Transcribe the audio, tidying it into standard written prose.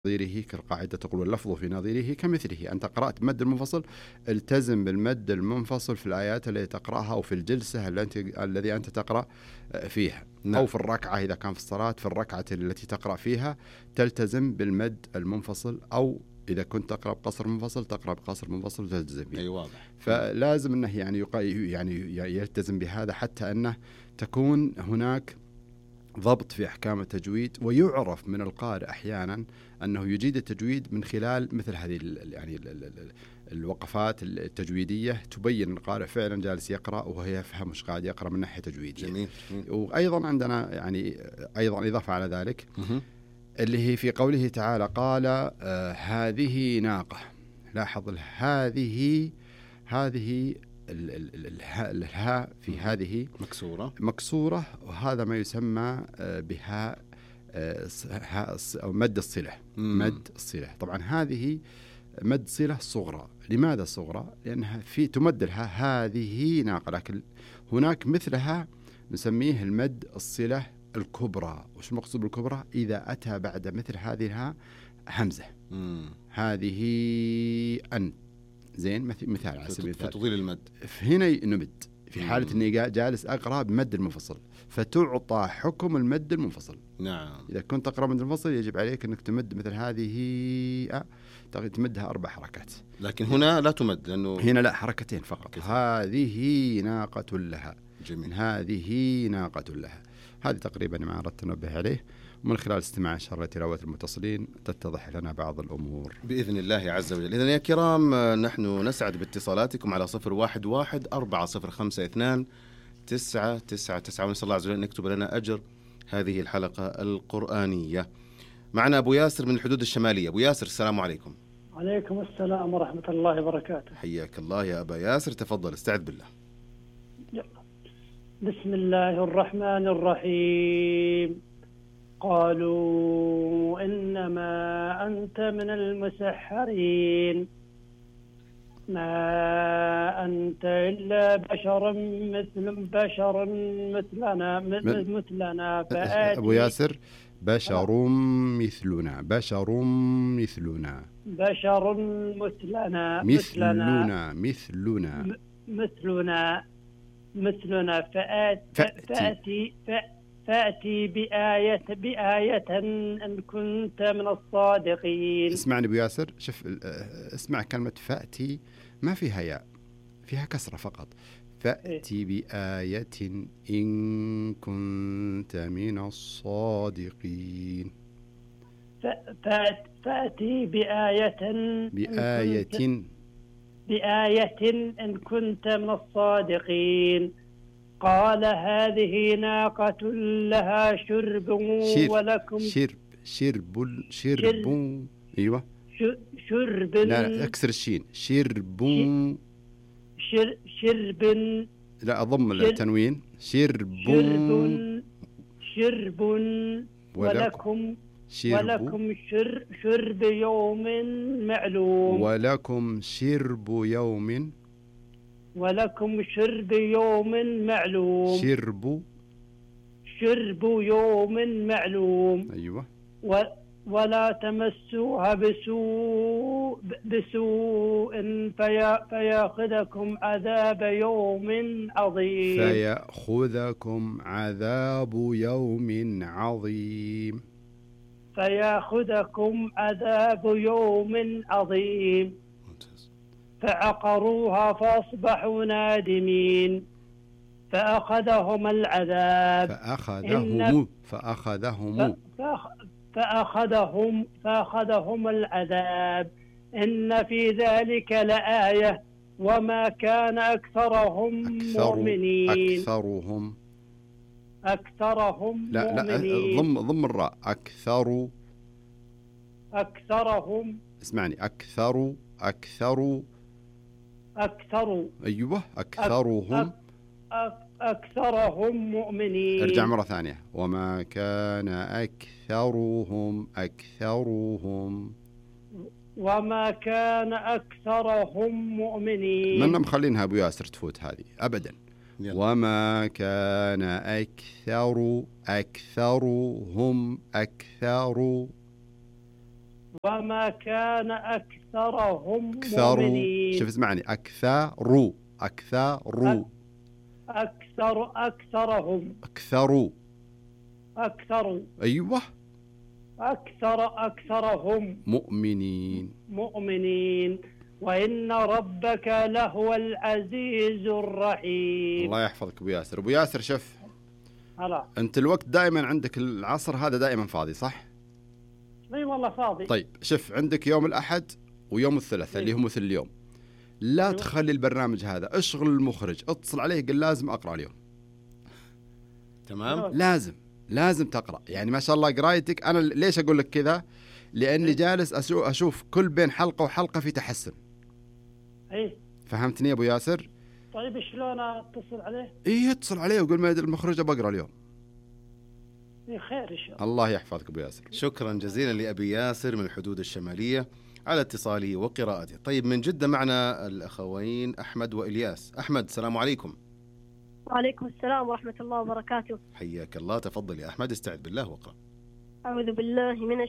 نظيره، كالقاعدة تقول واللفظ في نظيره كمثله. أنت قرأت بمد المنفصل، التزم بالمد المنفصل في الآيات التي تقرأها أو في الجلسة الذي أنت تقرأ فيها. نعم. أو في الركعة إذا كان في الصلاة، في الركعة التي تقرأ فيها تلتزم بالمد المنفصل، أو إذا كنت تقرأ بقصر منفصل تقرأ بقصر منفصل وتلتزم به. أي واضح. فلازم أنه يعني يلتزم بهذا، حتى أنه تكون هناك ضبط في أحكام التجويد. ويعرف من القارئ أحيانا أنه يجيد التجويد من خلال مثل هذه يعني الوقفات التجويدية، تبين القارئ فعلا جالس يقرأ وهو يفهم مش قاعد يقرأ من ناحية تجويدية. جميل. وأيضا عندنا يعني أيضا إضافة على ذلك اللي هي في قوله تعالى قال هذه ناقة. لاحظ هذه الهاء في هذه مكسورة، وهذا ما يسمى بهاء أو مد الصلة. مد الصلة طبعا هذه مد صلة صغرى. لماذا صغرى؟ لأنها في تمد لها هذه ناقة، لكن هناك مثلها نسميه المد الصلة الكبرى. وش المقصود بالكبرى؟ إذا أتى بعد مثل هذه الهاء همزة. هذه أن زين مثال على سبيل المثال فتطيل المد. هنا نمد في حالة أني جالس أقرأ بمد المنفصل، فتعطى حكم المد المنفصل. نعم. إذا كنت تقرأ مد المنفصل يجب عليك أنك تمد مثل هذه تمدها 4 حركات. لكن هنا لا تمد، لأنه هنا لا، حركتين فقط. هذه ناقة لها. جميل. هذه ناقة لها. هذه تقريبا ما أردت أنبه عليه، ومن خلال استماع إن شاء الله تلاوة المتصلين تتضح لنا بعض الأمور بإذن الله عز وجل. إذن يا كرام نحن نسعد باتصالاتكم على 011-405-2 999. ونسأل الله عز وجل أن يكتب لنا أجر هذه الحلقة القرآنية. معنا أبو ياسر من الحدود الشمالية. أبو ياسر السلام عليكم. عليكم السلام ورحمة الله وبركاته. حياك الله يا أبا ياسر، تفضل استعذ بالله. بسم الله الرحمن الرحيم. قالوا إنما أنت من المسحرين، ما أنت إلا بشر مثلنا فآتي. أبو ياسر بشر مثلنا فأتي بآية إن كنت من الصادقين. اسمعني أبو ياسر، شوف اسمع كلمة فأتي ما فيها ياء، فيها كسرة فقط. فأتي بآية إن كنت من الصادقين. فأتي بآية إن كنت من الصادقين. قال هذه ناقة لها شرب ولكم شرب. أيوة شرب. لا اكسر الشين. شرب. لا أضم التنوين. شرب ولكم شرب يوم معلوم. ولكم شرب يوم معلوم. شرب يوم معلوم. أيوة. ولا تمسوها بسوء فيأخذكم عذاب يوم عظيم. فعقروها فأصبحوا نادمين. فأخذهم العذاب. فأخذهم العذاب. إن في ذلك لآية وما كان أكثرهم مؤمنين. أكثرهم مؤمنين. ضم الراء. أكثرهم. اسمعني. أكثر. أيوة أكثرهم مؤمنين. ارجع مرة ثانية. وما كان أكثرهم مؤمنين. من مخلينها أبو ياسر تفوت هذه أبدا. وما كان أكثرهم وما كان أكثرهم مؤمنين. شوف اسمعني، أكثروا أكثر أيوة أكثرهم مؤمنين وإن ربك لهو العزيز الرحيم. الله يحفظك أبو ياسر. أبو ياسر شوف، هلا أنت الوقت دائما عندك العصر هذا دائما فاضي صح؟ اي والله فاضي. طيب شوف، عندك يوم الأحد ويوم الثلاثاء اللي هو مثل اليوم، لا تخلي البرنامج هذا، اشغل المخرج، اتصل عليه قل لازم أقرأ اليوم. تمام؟ لازم تقرأ، يعني ما شاء الله قرايتك. أنا ليش أقول لك كذا؟ لأني جالس أشوف كل بين حلقة وحلقة في تحسن. فهمتني يا أبو ياسر؟ طيب شلون أتصل عليه؟ اتصل عليه وقول ما المخرج بقرأ اليوم. خير إن شاء الله. الله يحفظك أبو ياسر. شكرا جزيلا لأبي ياسر من الحدود الشمالية على اتصاله وقراءته. طيب من جدة معنا الأخوين أحمد وإلياس. أحمد السلام عليكم. وعليكم السلام ورحمة الله وبركاته. حياك الله، تفضل يا أحمد، استعد بالله واقرأ. أعوذ بالله من